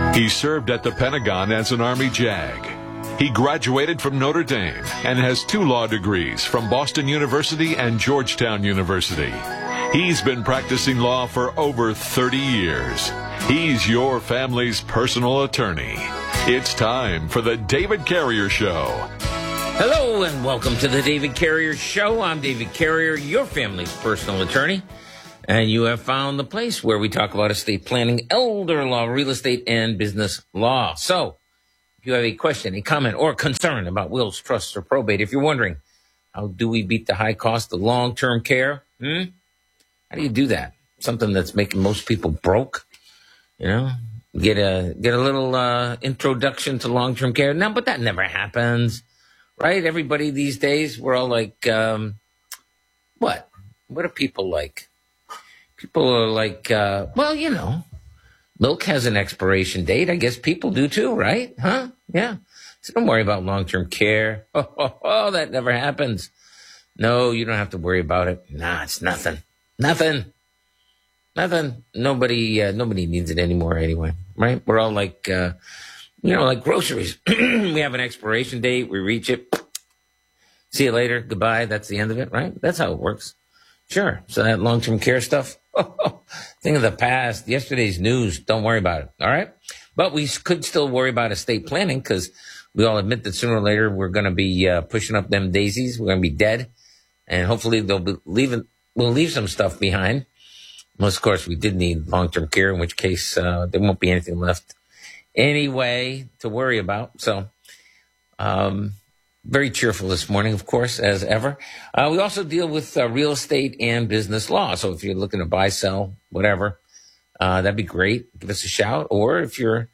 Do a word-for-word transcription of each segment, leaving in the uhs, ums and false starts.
He served at the Pentagon as an Army JAG. He graduated from Notre Dame and has two law degrees from Boston University and Georgetown University. He's been practicing law for over thirty years. He's your family's personal attorney. It's time for the David Carrier Show. Hello and welcome to the David Carrier Show. I'm David Carrier, your family's personal attorney. And you have found the place where we talk about estate planning, elder law, real estate, and business law. So, if you have a question, a comment, or concern about wills, trusts, or probate, if you're wondering, how do we beat the high cost of long-term care? Hmm? How do you do that? Something that's making most people broke, you know? Get a get a little uh, introduction to long-term care. No, but that never happens, right? Everybody these days, we're all like, um, what? What are people like? People are like, uh, well, you know, milk has an expiration date. I guess people do too, right? Huh? Yeah. So don't worry about long-term care. Oh, oh, oh, that never happens. No, you don't have to worry about it. Nah, it's nothing. Nothing. Nothing. Nobody, uh, nobody needs it anymore anyway, right? We're all like, uh, you know, like groceries. We have an expiration date. We reach it. See you later. Goodbye. That's the end of it, right? That's how it works. Sure. So that long-term care stuff, thing of the past, yesterday's news. Don't worry about it. All right. But we could still worry about estate planning because we all admit that sooner or later we're going to be uh, pushing up them daisies. We're going to be dead. And hopefully they'll be leaving, we'll leave some stuff behind. Most, of course, we did need long-term care, in which case uh, there won't be anything left anyway to worry about. So, um, very cheerful this morning, of course, as ever. Uh, we also deal with uh, real estate and business law. So if you're looking to buy, sell, whatever, uh, that'd be great. Give us a shout. Or if you're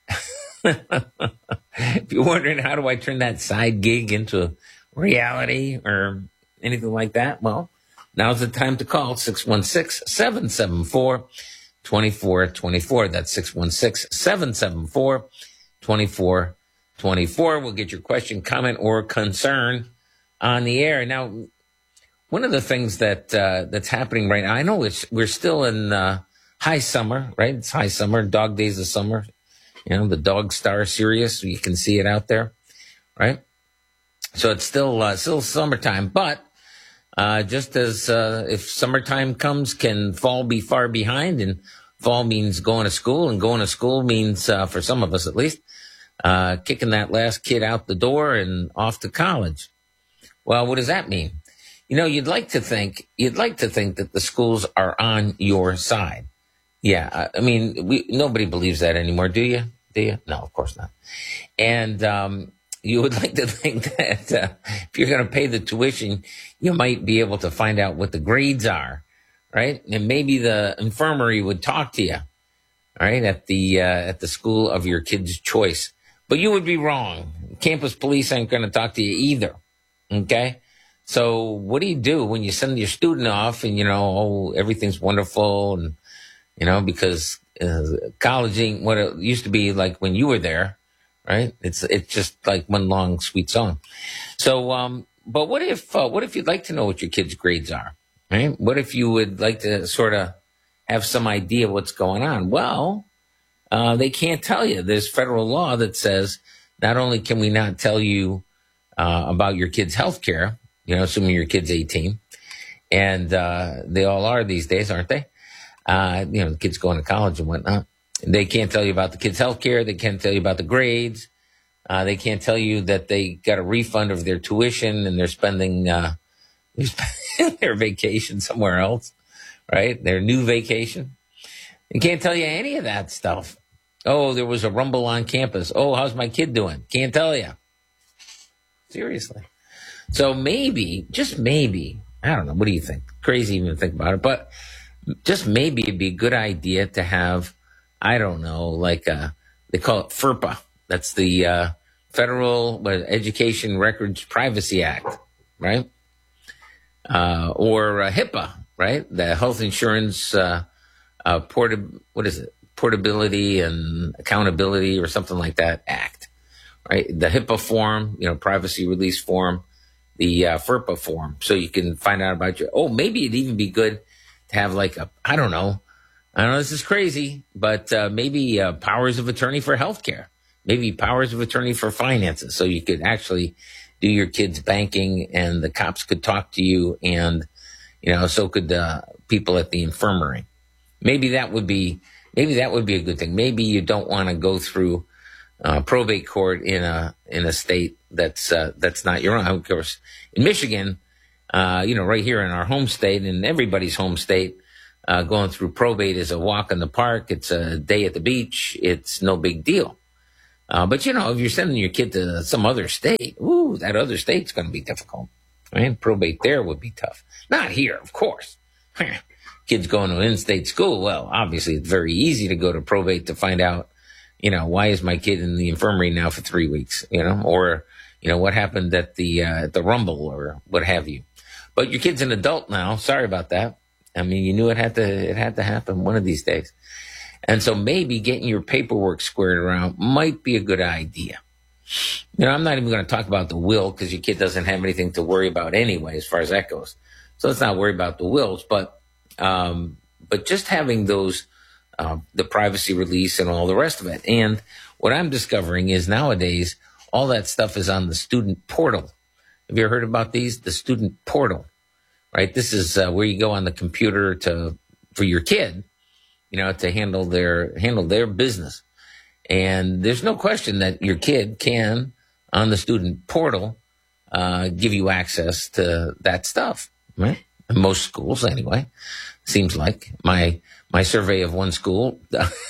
if you're wondering how do I turn that side gig into reality or anything like that, well, now's the time to call six one six, seven seven four, two four two four. That's six one six, seven seven four, two four two four. We'll get your question, comment, or concern on the air. Now, one of the things that uh, that's happening right now, I know it's we're still in uh, high summer, right? It's high summer, dog days of summer. You know, the Dog Star series, you can see it out there, right? So it's still uh, still summertime, but uh, just as uh, if summertime comes, can fall be far behind? And fall means going to school, and going to school means, uh, for some of us at least, Uh, kicking that last kid out the door and off to college. Well, what does that mean? You know, you'd like to think, you'd like to think that the schools are on your side. Yeah. I, I mean, we, nobody believes that anymore. Do you? Do you? No, of course not. And, um, you would like to think that, uh, if you're going to pay the tuition, you might be able to find out what the grades are, right? And maybe the infirmary would talk to you, all right, at the, uh, at the school of your kid's choice. But you would be wrong. Campus police ain't going to talk to you either. Okay? So what do you do when you send your student off and, you know, oh, everything's wonderful and, you know, because uh, college ain't what it used to be like when you were there, right? It's it's just like one long sweet song. So, um, but what if uh, what if you'd like to know what your kids' grades are, right? What if you would like to sort of have some idea what's going on? Well, Uh, they can't tell you. There's federal law that says not only can we not tell you uh, about your kid's health care, you know, assuming your kid's eighteen, and uh, they all are these days, aren't they? Uh, you know, the kids going to college and whatnot. They can't tell you about the kid's health care. They can't tell you about the grades. Uh, they can't tell you that they got a refund of their tuition and they're spending, uh, they're spending their vacation somewhere else, right? Their new vacation. They can't tell you any of that stuff. Oh, there was a rumble on campus. Oh, how's my kid doing? Can't tell you. Seriously. So maybe, just maybe, I don't know, what do you think? Crazy even to think about it, but just maybe it'd be a good idea to have, I don't know, like a, they call it FERPA. That's the uh, Federal what, Education Records Privacy Act, right? Uh, or uh, HIPAA, right? The Health Insurance uh, uh, portab- what is it? Portability and Accountability or something like that Act, right? The HIPAA form, you know, privacy release form, the uh, FERPA form, so you can find out about your. Oh, maybe it'd even be good to have like a, I don't know, I know this is crazy, but uh, maybe uh, powers of attorney for healthcare, maybe powers of attorney for finances, so you could actually do your kids' banking, and the cops could talk to you, and you know, so could uh, people at the infirmary. Maybe that would be maybe that would be a good thing. Maybe you don't want to go through uh, probate court in a in a state that's uh, that's not your own. Of course, in Michigan, uh, you know, right here in our home state, and everybody's home state. Uh, going through probate is a walk in the park. It's a day at the beach. It's no big deal. Uh, but, you know, if you're sending your kid to some other state, ooh, that other state's going to be difficult. Right? Probate there would be tough. Not here, of course. Kids going to an in-state school, well, obviously it's very easy to go to probate to find out, you know, why is my kid in the infirmary now for three weeks, you know, or, you know, what happened at the, uh, at the Rumble or what have you. But your kid's an adult now. Sorry about that. I mean, you knew it had to, it had to happen one of these days. And so maybe getting your paperwork squared around might be a good idea. You know, I'm not even going to talk about the will because your kid doesn't have anything to worry about anyway, as far as that goes. So let's not worry about the wills, but, um, but just having those, uh, the privacy release and all the rest of it. And what I'm discovering is nowadays, all that stuff is on the student portal. Have you ever heard about these? The student portal. Right, this is uh, where you go on the computer to for your kid, you know, to handle their handle their business. And there's no question that your kid can, on the student portal, uh, give you access to that stuff. Right, in most schools anyway. Seems like my my survey of one school,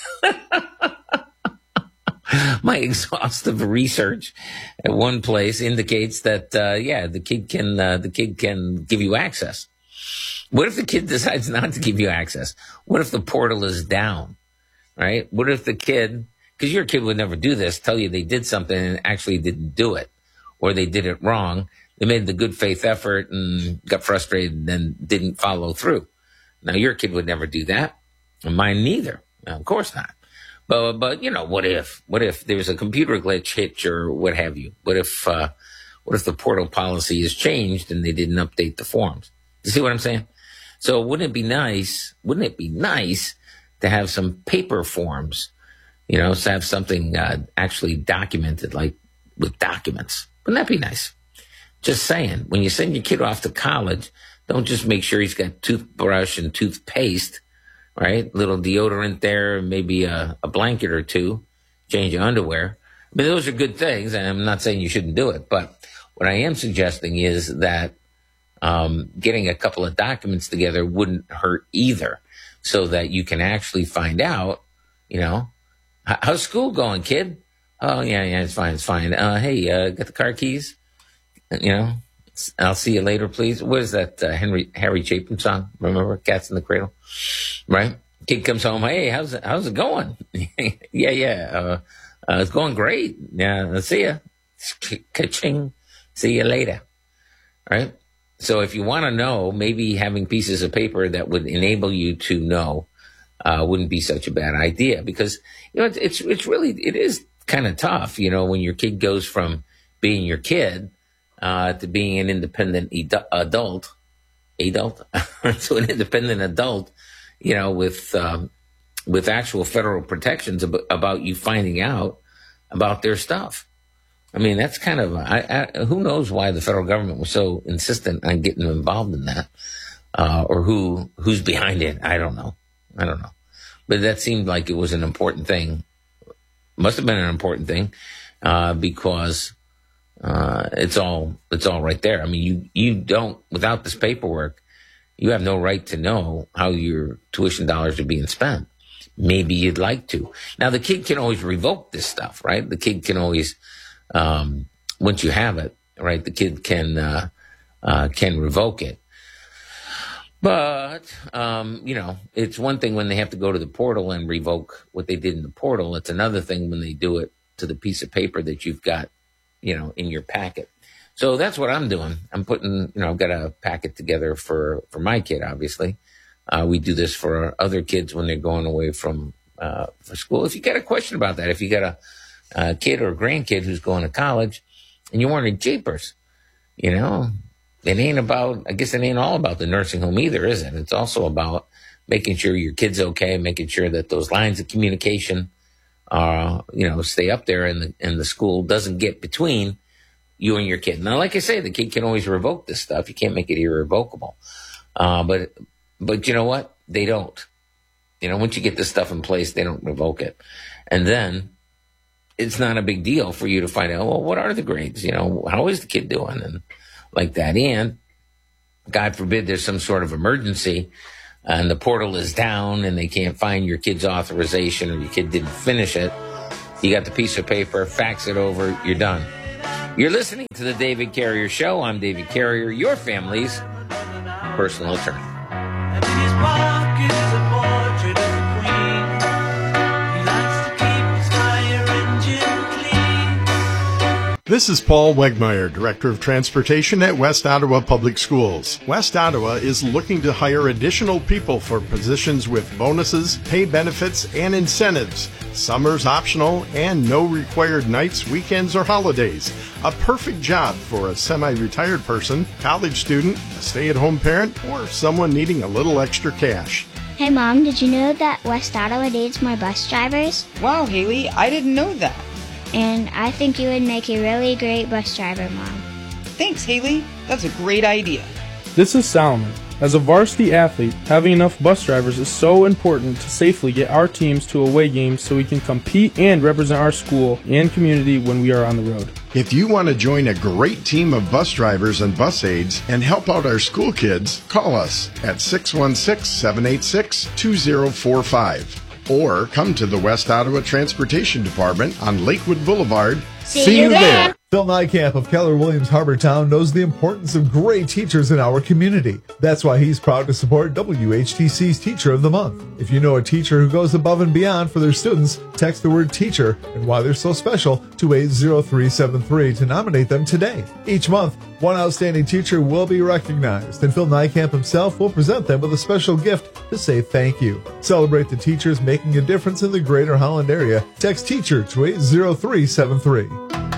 my exhaustive research at one place indicates that, uh, yeah, the kid can, uh, the kid can give you access. What if the kid decides not to give you access? What if the portal is down, right? What if the kid, because your kid would never do this, tell you they did something and actually didn't do it, or they did it wrong. They made the good faith effort and got frustrated and then didn't follow through. Now, your kid would never do that, and mine neither. Now, of course not. But, but, you know, what if, what if there's a computer glitch hitch or what have you? What if, uh, what if the portal policy is changed and they didn't update the forms? You see what I'm saying? So wouldn't it be nice, wouldn't it be nice to have some paper forms, you know, to have something, uh, actually documented, like with documents? Wouldn't that be nice? Just saying, when you send your kid off to college, don't just make sure he's got toothbrush and toothpaste. Right? Little deodorant there, maybe a, a blanket or two, change your underwear. I mean, those are good things, and I'm not saying you shouldn't do it. But what I am suggesting is that um, getting a couple of documents together wouldn't hurt either, so that you can actually find out, you know, how's school going, kid? Oh, yeah, yeah, it's fine, it's fine. Uh, hey, uh, got the car keys? You know, I'll see you later, please. What is that uh, Henry Harry Chapin song? Remember, Cats in the Cradle? Right? Kid comes home. Hey, how's it, how's it going? yeah, yeah. Uh, uh, it's going great. Yeah, I'll see ya. Ka-ching. See you later. Right? So if you want to know, maybe having pieces of paper that would enable you to know uh, wouldn't be such a bad idea, because you know it's it's, it's really it is kind of tough. You know, when your kid goes from being your kid uh, to being an independent edu- adult, adult to an independent adult. You know, with um, with actual federal protections ab- about you finding out about their stuff. I mean, that's kind of, I, I, who knows why the federal government was so insistent on getting them involved in that, uh, or who who's behind it. I don't know. I don't know. But that seemed like it was an important thing. Must have been an important thing uh, because uh, it's all it's all right there. I mean, you you don't, without this paperwork, you have no right to know how your tuition dollars are being spent. Maybe you'd like to. Now, the kid can always revoke this stuff, right? The kid can always, um, once you have it, right, the kid can uh, uh, can revoke it. But, um, you know, it's one thing when they have to go to the portal and revoke what they did in the portal. It's another thing when they do it to the piece of paper that you've got, you know, in your packet. So that's what I'm doing. I'm putting, you know, I've got a packet together for, for my kid, obviously. Uh, we do this for our other kids when they're going away from, uh, for school. If you got a question about that, if you got a, a kid or a grandkid who's going to college and you're wondering, jeepers, you know, it ain't about, I guess it ain't all about the nursing home either, is it? It's also about making sure your kid's okay, making sure that those lines of communication, uh, you know, stay up there and the, and the school doesn't get between you and your kid. Now, like I say, the kid can always revoke this stuff. You can't make it irrevocable. Uh, but, but you know what? They don't. You know, once you get this stuff in place, they don't revoke it. And then it's not a big deal for you to find out, well, what are the grades? You know, how is the kid doing? And like that. And God forbid there's some sort of emergency and the portal is down and they can't find your kid's authorization or your kid didn't finish it. You got the piece of paper, fax it over, you're done. You're listening to the David Carrier Show. I'm David Carrier, your family's personal attorney. And in his pocket is a portrait of the Queen. He likes to keep his fire engine clean. This is Paul Wegmeyer, Director of Transportation at West Ottawa Public Schools. West Ottawa is looking to hire additional people for positions with bonuses, pay benefits, and incentives. Summer's optional and no required nights, weekends, or holidays. A perfect job for a semi-retired person, college student, a stay-at-home parent, or someone needing a little extra cash. Hey Mom, did you know that West Ottawa needs more bus drivers? Wow, Haley, I didn't know that. And I think you would make a really great bus driver, Mom. Thanks, Haley. That's a great idea. This is Solomon. As a varsity athlete, having enough bus drivers is so important to safely get our teams to away games so we can compete and represent our school and community when we are on the road. If you want to join a great team of bus drivers and bus aides and help out our school kids, call us at six one six, seven eight six, two zero four five or come to the West Ottawa Transportation Department on Lakewood Boulevard. See, See you there. there. Phil Nykamp of Keller Williams Harbortown knows the importance of great teachers in our community. That's why he's proud to support W H T C's Teacher of the Month. If you know a teacher who goes above and beyond for their students, text the word teacher and why they're so special to eight zero three seven three to nominate them today. Each month, one outstanding teacher will be recognized, and Phil Nykamp himself will present them with a special gift to say thank you. Celebrate the teachers making a difference in the Greater Holland area. Text teacher to eight zero three seven three.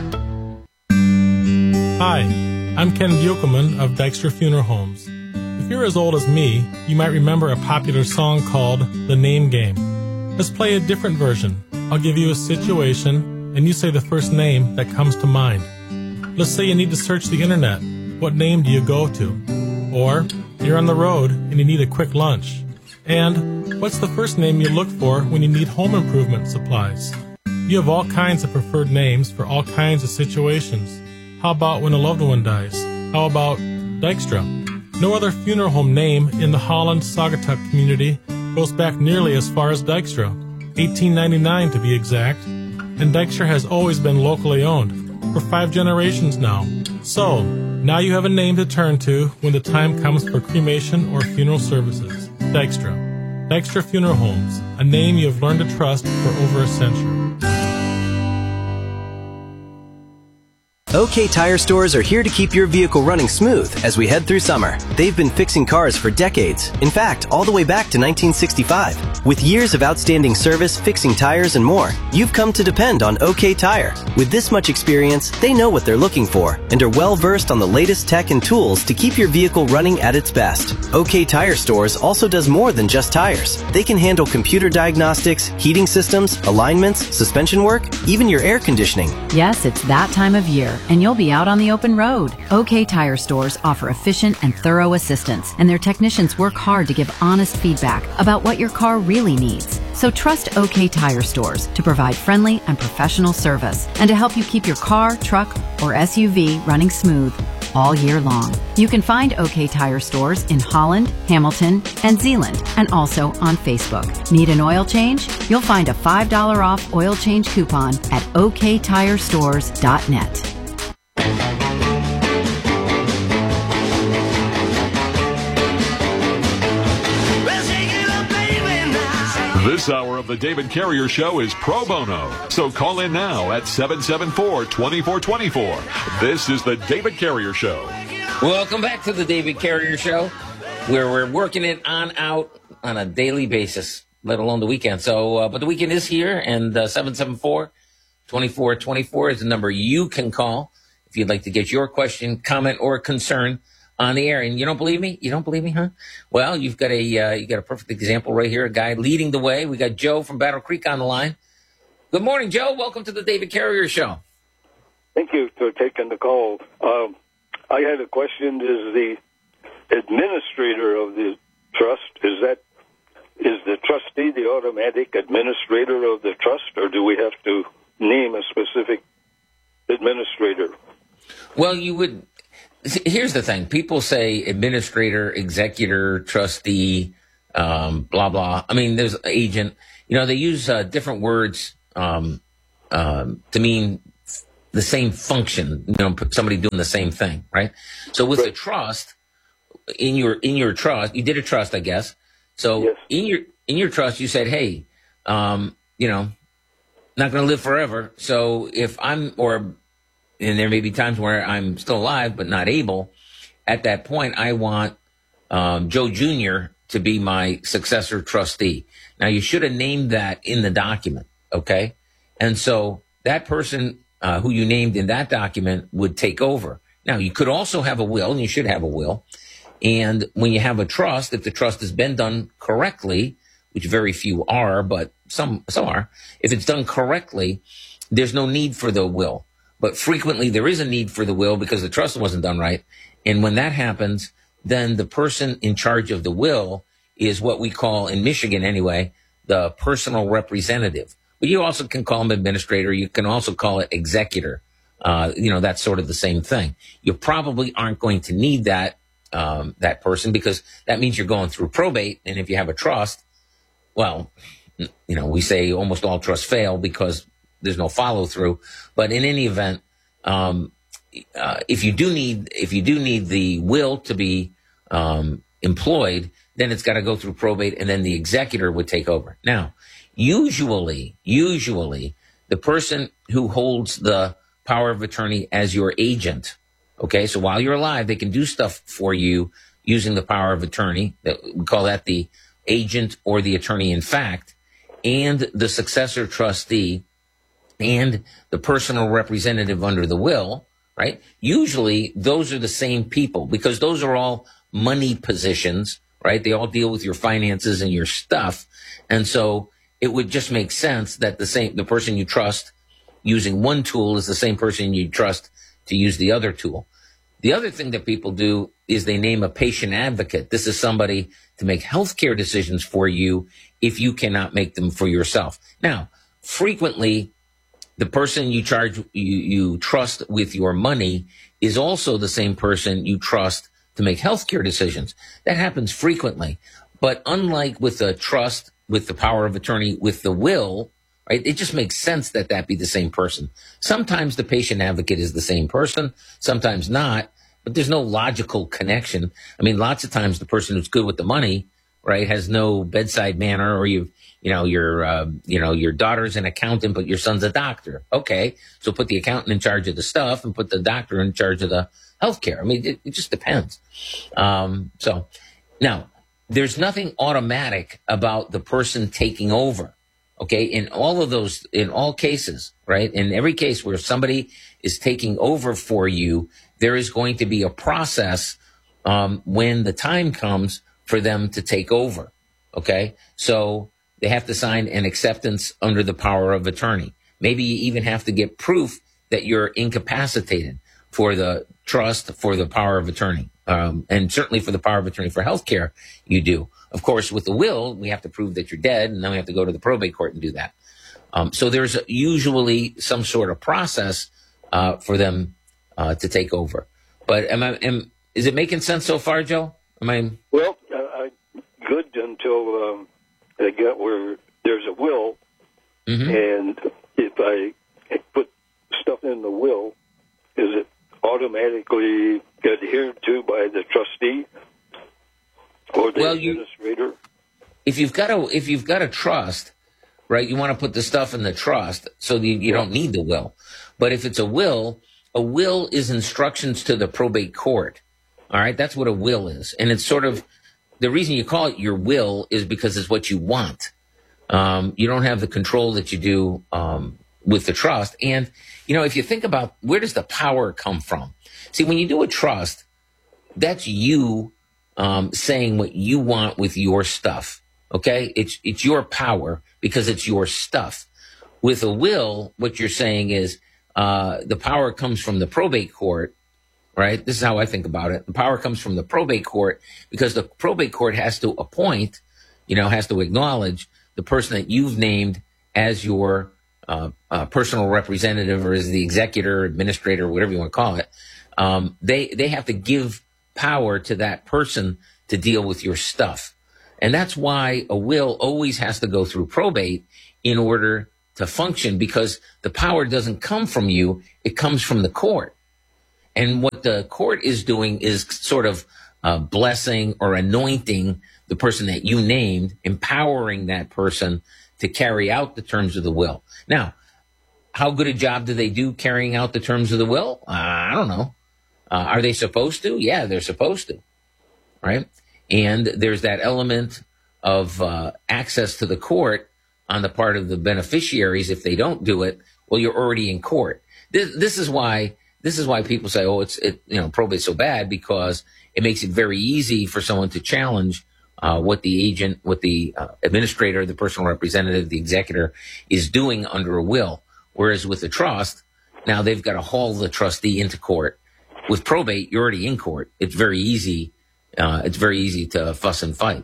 Hi, I'm Ken Buchelman of Dykstra Funeral Homes. If you're as old as me, you might remember a popular song called The Name Game. Let's play a different version. I'll give you a situation, and you say the first name that comes to mind. Let's say you need to search the internet. What name do you go to? Or you're on the road and you need a quick lunch. And what's the first name you look for when you need home improvement supplies? You have all kinds of preferred names for all kinds of situations. How about when a loved one dies? How about Dykstra? No other funeral home name in the Holland Saugatuck community goes back nearly as far as Dykstra, eighteen ninety-nine to be exact, and Dykstra has always been locally owned, for five generations now. So, now you have a name to turn to when the time comes for cremation or funeral services. Dykstra. Dykstra Funeral Homes, a name you have learned to trust for over a century. OK Tire Stores are here to keep your vehicle running smooth as we head through summer. They've been fixing cars for decades. In fact, all the way back to nineteen sixty-five. With years of outstanding service, fixing tires, and more, you've come to depend on OK Tire. With this much experience, they know what they're looking for and are well versed on the latest tech and tools to keep your vehicle running at its best. OK Tire Stores also does more than just tires. They can handle computer diagnostics, heating systems, alignments, suspension work, even your air conditioning. Yes, it's that time of year, and you'll be out on the open road. OK Tire Stores offer efficient and thorough assistance, and their technicians work hard to give honest feedback about what your car really needs. So trust OK Tire Stores to provide friendly and professional service and to help you keep your car, truck, or S U V running smooth all year long. You can find OK Tire Stores in Holland, Hamilton, and Zeeland, and also on Facebook. Need an oil change? You'll find a five dollars off oil change coupon at O K tire stores dot net. This hour of the David Carrier Show is pro bono. So call in now at seven seven four, two four two four. This is the David Carrier Show. Welcome back to the David Carrier Show, where we're working it on out on a daily basis, let alone the weekend. So, uh, but the weekend is here, and uh, seven seven four, two four two four is the number you can call if you'd like to get your question, comment, or concern on the air. And you don't believe me? You don't believe me, huh? Well, you've got a uh, you got a perfect example right here. A guy leading the way. We got Joe from Battle Creek on the line. Good morning, Joe. Welcome to the David Carrier Show. Thank you for taking the call. Um, I had a question. Is the administrator of the trust, is that is the trustee the automatic administrator of the trust, or do we have to name a specific administrator? Well, you would. Here's the thing. People say administrator, executor, trustee, um, blah, blah. I mean, there's agent. You know, they use uh, different words um, um, to mean the same function, you know, somebody doing the same thing, right? So with right. a trust, in your in your trust, you did a trust, I guess. So yes. in your in your trust, you said, hey, um, you know, not going to live forever. So if I'm, or, and there may be times where I'm still alive but not able, at that point, I want um, Joe Junior to be my successor trustee. Now, you should have named that in the document, okay? And so that person uh, who you named in that document would take over. Now, you could also have a will, and you should have a will. And when you have a trust, if the trust has been done correctly, which very few are, but some some are, if it's done correctly, there's no need for the will. But frequently there is a need for the will because the trust wasn't done right. And when that happens, then the person in charge of the will is what we call, in Michigan anyway, the personal representative. But you also can call him administrator. You can also call it executor. Uh, you know, that's sort of the same thing. You probably aren't going to need that um, that person because that means you're going through probate. And if you have a trust, well, you know, we say almost all trusts fail because there's no follow through. But in any event, um, uh, if you do need if you do need the will to be um, employed, then it's got to go through probate, and then the executor would take over. Now, usually, usually, the person who holds the power of attorney as your agent, okay, so while you're alive, they can do stuff for you using the power of attorney. We call that the agent or the attorney in fact, and the successor trustee and the personal representative under the will, right? Usually, those are the same people because those are all money positions, right? They all deal with your finances and your stuff. And so it would just make sense that the same, the person you trust using one tool is the same person you trust to use the other tool. The other thing that people do is they name a patient advocate. This is somebody to make healthcare decisions for you if you cannot make them for yourself. Now, frequently, the person you charge, you, you trust with your money is also the same person you trust to make healthcare decisions. That happens frequently. But unlike with a trust, with the power of attorney, with the will, right, it just makes sense that that be the same person. Sometimes the patient advocate is the same person, sometimes not, but there's no logical connection. I mean, lots of times the person who's good with the money, right, has no bedside manner, or you, you know, your, uh, you know, your daughter's an accountant, but your son's a doctor. Okay, so put the accountant in charge of the stuff and put the doctor in charge of the healthcare. I mean, it, it just depends. Um, so now there's nothing automatic about the person taking over. Okay, in all of those, in all cases, right, in every case where somebody is taking over for you, there is going to be a process um, when the time comes for them to take over. Okay, so they have to sign an acceptance under the power of attorney. Maybe you even have to get proof that you're incapacitated for the trust, for the power of attorney, um, and certainly for the power of attorney for healthcare, you do. Of course, with the will, we have to prove that you're dead, and then we have to go to the probate court and do that. Um, so there's usually some sort of process uh, for them uh, to take over. But am I, am, is it making sense so far, Joe? Am I? Well, uh, I, good until um, I get where there's a will, mm-hmm. and if I put stuff in the will, is it automatically adhered to by the trustee? Or the well, administrator? You, if you've got a if you've got a trust, right, you want to put the stuff in the trust so you, you don't need the will. But if it's a will, a will is instructions to the probate court. All right, that's what a will is, and it's sort of the reason you call it your will is because it's what you want. Um, you don't have the control that you do um, with the trust. And you know, if you think about where does the power come from? See, when you do a trust, that's you um, saying what you want with your stuff. Okay, it's it's your power because it's your stuff. With a will, what you're saying is uh, the power comes from the probate court, right? This is how I think about it. The power comes from the probate court because the probate court has to appoint, you know, has to acknowledge the person that you've named as your uh, uh, personal representative or as the executor, administrator, whatever you want to call it. Um, they they have to give power to that person to deal with your stuff. And that's why a will always has to go through probate in order to function, because the power doesn't come from you, it comes from the court. And what the court is doing is sort of uh, blessing or anointing the person that you named, empowering that person to carry out the terms of the will. Now, how good a job do they do carrying out the terms of the will? Uh, I don't know. Uh, are they supposed to? Yeah, they're supposed to, right? And there's that element of uh, access to the court on the part of the beneficiaries. If they don't do it, well, you're already in court. This, this is why this is why people say, "Oh, it's it, you know, probate's so bad," because it makes it very easy for someone to challenge uh, what the agent, what the uh, administrator, the personal representative, the executor is doing under a will. Whereas with the trust, now they've got to haul the trustee into court. With probate, you're already in court. It's very easy. Uh, it's very easy to fuss and fight.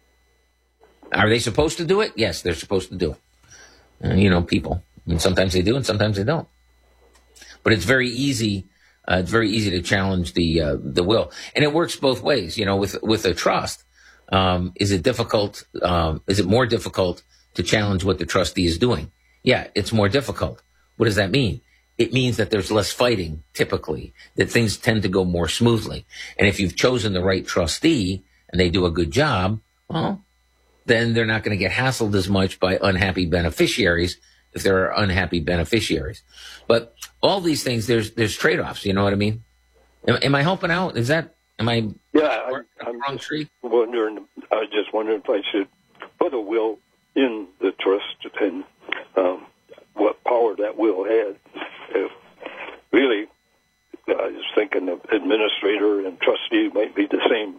Are they supposed to do it? Yes, they're supposed to do it. Uh, you know, people. I mean, sometimes they do and sometimes they don't. But it's very easy. Uh, it's very easy to challenge the uh, the will, and it works both ways. You know, with with a trust, um, is it difficult? Um, is it more difficult to challenge what the trustee is doing? Yeah, it's more difficult. What does that mean? It means that there's less fighting, typically, that things tend to go more smoothly. And if you've chosen the right trustee and they do a good job, well, then they're not going to get hassled as much by unhappy beneficiaries if there are unhappy beneficiaries. But all these things, there's there's trade-offs, you know what I mean? Am, am I helping out? Is that, am I yeah, I'm, I'm wrong tree? Wondering, I was just wondering if I should put a will in the trust and um, what power that will had. If really, I was thinking of administrator and trustee might be the same.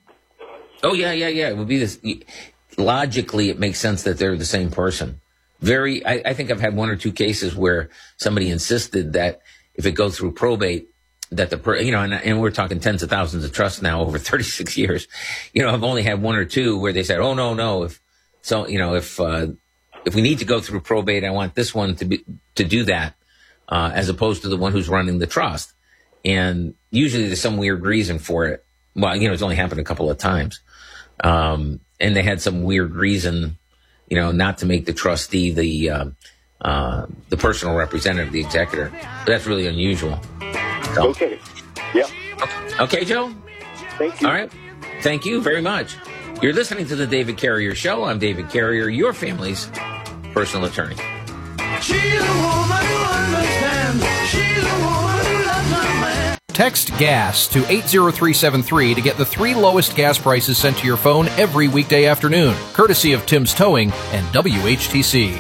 Oh, yeah, yeah, yeah. It would be this. Logically, it makes sense that they're the same person. Very, I, I think I've had one or two cases where somebody insisted that if it goes through probate, that the, per, you know, and, and we're talking tens of thousands of trusts now over thirty-six years. You know, I've only had one or two where they said, oh, no, no. If so, you know, if, uh, if we need to go through probate, I want this one to be, to do that. Uh, as opposed to the one who's running the trust. And usually there's some weird reason for it. Well, you know, it's only happened a couple of times. Um, and they had some weird reason, you know, not to make the trustee the, uh, uh, the personal representative, the executor. But that's really unusual. So. Okay. Yeah. Okay, Joe? Thank you. All right. Thank you very much. You're listening to the David Carrier Show. I'm David Carrier, your family's personal attorney. She's a woman who understands. She's a woman who loves her man. Text GAS to eight zero three seven three to get the three lowest gas prices sent to your phone every weekday afternoon, courtesy of Tim's Towing and W H T C.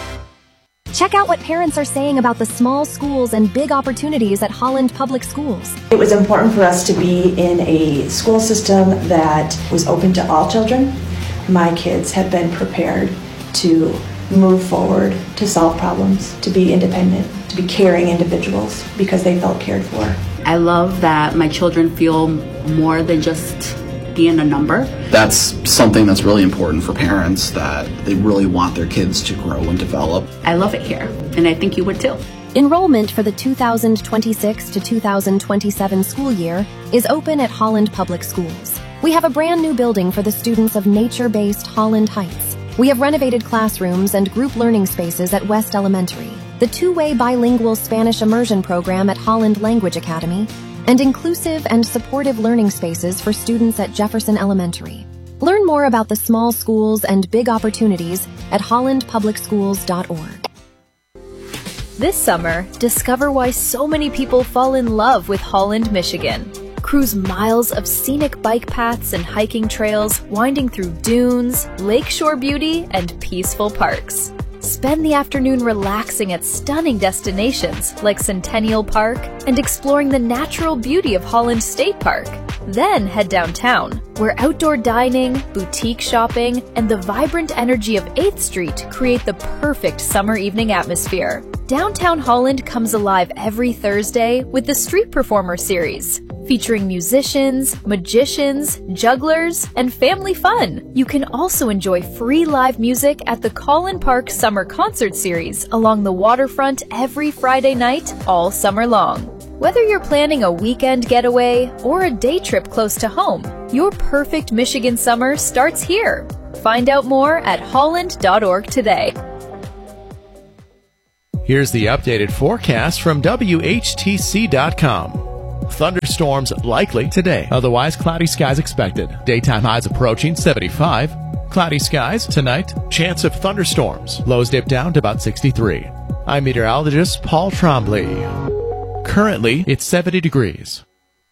Check out what parents are saying about the small schools and big opportunities at Holland Public Schools. It was important for us to be in a school system that was open to all children. My kids have been prepared to move forward, to solve problems, to be independent, to be caring individuals because they felt cared for. I love that my children feel more than just being a number. That's something that's really important for parents, that they really want their kids to grow and develop. I love it here, and I think you would too. Enrollment for the two thousand twenty-six to two thousand twenty-seven school year is open at Holland Public Schools. We have a brand new building for the students of nature-based Holland Heights. We have renovated classrooms and group learning spaces at West Elementary, the two-way bilingual Spanish immersion program at Holland Language Academy, and inclusive and supportive learning spaces for students at Jefferson Elementary. Learn more about the small schools and big opportunities at holland public schools dot org. This summer, discover why so many people fall in love with Holland, Michigan. Cruise miles of scenic bike paths and hiking trails winding through dunes, lakeshore beauty, and peaceful parks. Spend the afternoon relaxing at stunning destinations like Centennial Park and exploring the natural beauty of Holland State Park. Then head downtown, where outdoor dining, boutique shopping, and the vibrant energy of eighth Street create the perfect summer evening atmosphere. Downtown Holland comes alive every Thursday with the Street Performer series, featuring musicians, magicians, jugglers, and family fun. You can also enjoy free live music at the Collin Park Summer Concert Series along the waterfront every Friday night all summer long. Whether you're planning a weekend getaway or a day trip close to home, your perfect Michigan summer starts here. Find out more at holland dot org today. Here's the updated forecast from W H T C dot com. Thunderstorms likely today. Otherwise, cloudy skies expected. Daytime highs approaching seventy-five. Cloudy skies tonight. Chance of thunderstorms. Lows dip down to about sixty-three. I'm meteorologist Paul Trombley. Currently, it's seventy degrees.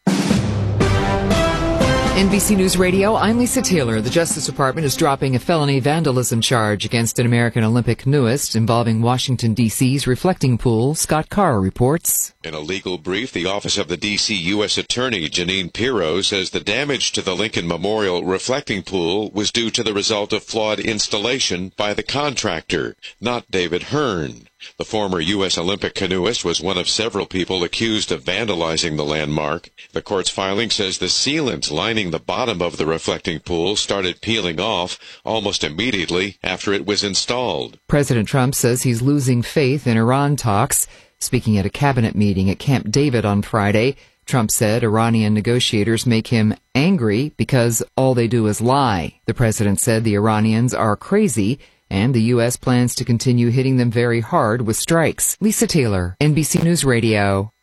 N B C News Radio, I'm Lisa Taylor. The Justice Department is dropping a felony vandalism charge against an American Olympic canoeist involving Washington, D C's reflecting pool. Scott Carr reports. In a legal brief, the Office of the D C U S Attorney, Janine Pirro, says the damage to the Lincoln Memorial reflecting pool was due to the result of flawed installation by the contractor, not David Hearn. The former U S Olympic canoeist was one of several people accused of vandalizing the landmark. The court's filing says the sealant lining the bottom of the reflecting pool started peeling off almost immediately after it was installed. President Trump says he's losing faith in Iran talks. Speaking at a cabinet meeting at Camp David on Friday, Trump said Iranian negotiators make him angry because all they do is lie. The president said the Iranians are crazy, and the U S plans to continue hitting them very hard with strikes. Lisa Taylor, N B C News Radio.